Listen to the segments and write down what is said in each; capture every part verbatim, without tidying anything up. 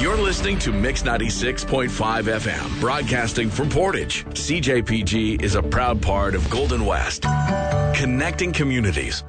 You're listening to Mix ninety-six point five F M, broadcasting from Portage. C J P G is a proud part of Golden West, connecting communities.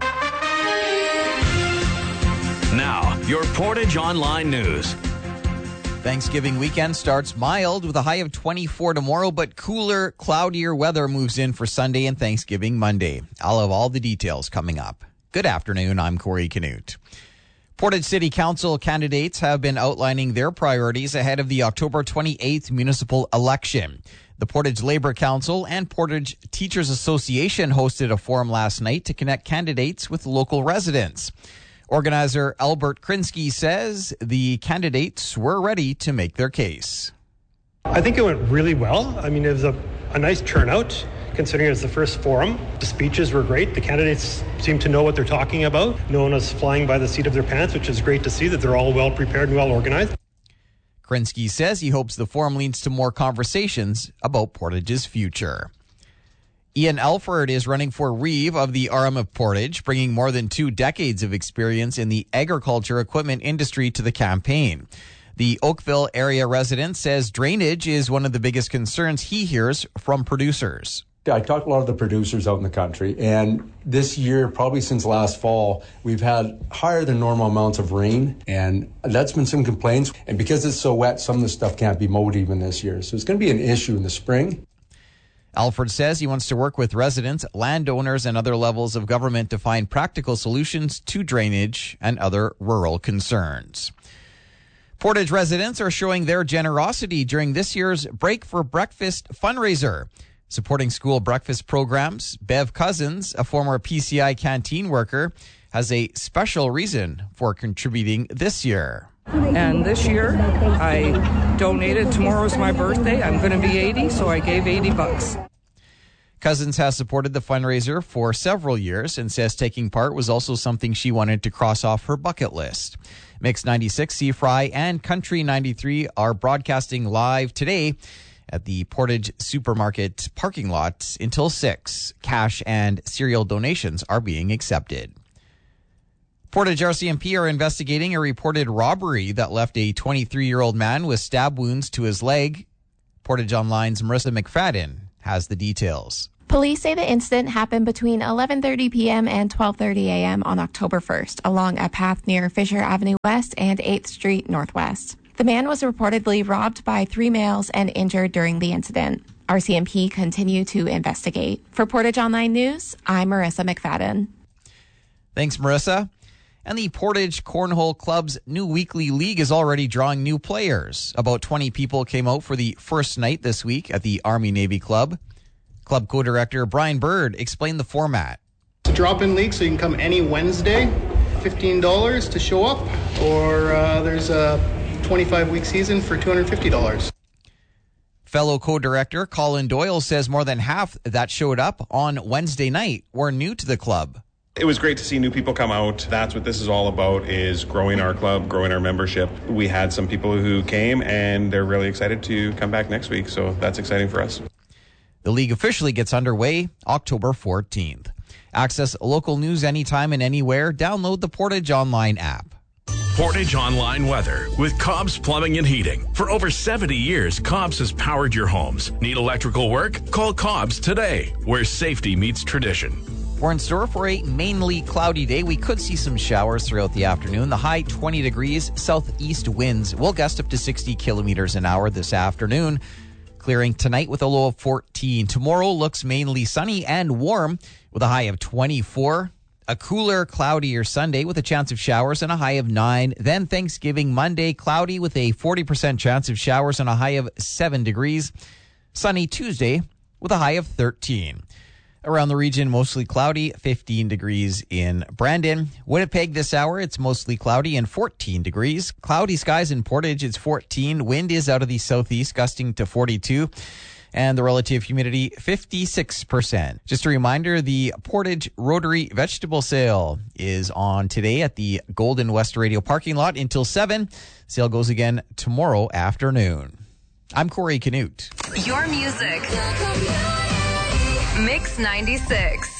Now, your Portage Online News. Thanksgiving weekend starts mild with a high of twenty-four tomorrow, but cooler, cloudier weather moves in for Sunday and Thanksgiving Monday. I'll have all the details coming up. Good afternoon, I'm Corey Canute. Portage City Council candidates have been outlining their priorities ahead of the October twenty-eighth municipal election. The Portage Labour Council and Portage Teachers Association hosted a forum last night to connect candidates with local residents. Organizer Albert Krinsky says the candidates were ready to make their case. I think it went really well. I mean, it was a, a nice turnout, considering it was the first forum. The speeches were great. The candidates seem to know what they're talking about. No one was flying by the seat of their pants, which is great to see that they're all well prepared and well organized. Krinsky says he hopes the forum leads to more conversations about Portage's future. Ian Elford is running for Reeve of the R M of Portage, bringing more than two decades of experience in the agriculture equipment industry to the campaign. The Oakville area resident says drainage is one of the biggest concerns he hears from producers. I talked to a lot of the producers out in the country, and this year, probably since last fall, we've had higher than normal amounts of rain, and that's been some complaints. And because it's so wet, some of the stuff can't be mowed even this year. So it's going to be an issue in the spring. Alford says he wants to work with residents, landowners, and other levels of government to find practical solutions to drainage and other rural concerns. Portage residents are showing their generosity during this year's Break for Breakfast fundraiser. Supporting school breakfast programs, Bev Cousins, a former P C I canteen worker, has a special reason for contributing this year. And this year, I donated. Tomorrow's my birthday. I'm going to be eighty, so I gave eighty bucks. Cousins has supported the fundraiser for several years and says taking part was also something she wanted to cross off her bucket list. Mix ninety-six, C-Fry, and Country ninety-three are broadcasting live today at the Portage Supermarket parking lot until six. Cash and cereal donations are being accepted. Portage R C M P are investigating a reported robbery that left a twenty-three-year-old man with stab wounds to his leg. Portage Online's Marissa McFadden has the details. Police say the incident happened between eleven thirty p.m. and twelve thirty a.m. on October first along a path near Fisher Avenue West and eighth Street Northwest. The man was reportedly robbed by three males and injured during the incident. R C M P continue to investigate. For Portage Online News, I'm Marissa McFadden. Thanks, Marissa. And the Portage Cornhole Club's new weekly league is already drawing new players. About twenty people came out for the first night this week at the Army-Navy Club. Club co-director Brian Bird explained the format. It's a drop-in league, so you can come any Wednesday, fifteen dollars to show up, or uh, there's a twenty-five week season for two hundred fifty dollars. Fellow co-director Colin Doyle says more than half that showed up on Wednesday night were new to the club. It was great to see new people come out. That's what this is all about, is growing our club, growing our membership. We had some people who came and they're really excited to come back next week, so that's exciting for us. The league officially gets underway October fourteenth. Access local news anytime and anywhere. Download the Portage Online app. Portage Online weather with Cobb's Plumbing and Heating. For over seventy years, Cobb's has powered your homes. Need electrical work? Call Cobb's today, where safety meets tradition. We're in store for a mainly cloudy day. We could see some showers throughout the afternoon. The high twenty degrees, southeast winds will gust up to sixty kilometers an hour this afternoon. Clearing tonight with a low of fourteen. Tomorrow looks mainly sunny and warm with a high of twenty-four. A cooler, cloudier Sunday with a chance of showers and a high of nine. Then Thanksgiving Monday, cloudy with a forty percent chance of showers and a high of seven degrees. Sunny Tuesday with a high of thirteen. Around the region, mostly cloudy, fifteen degrees in Brandon. Winnipeg this hour, it's mostly cloudy and fourteen degrees. Cloudy skies in Portage, it's fourteen. Wind is out of the southeast, gusting to forty-two. And the relative humidity, fifty-six percent. Just a reminder, the Portage Rotary Vegetable Sale is on today at the Golden West Radio parking lot until seven. Sale goes again tomorrow afternoon. I'm Corey Canute. Your music. Mix ninety-six.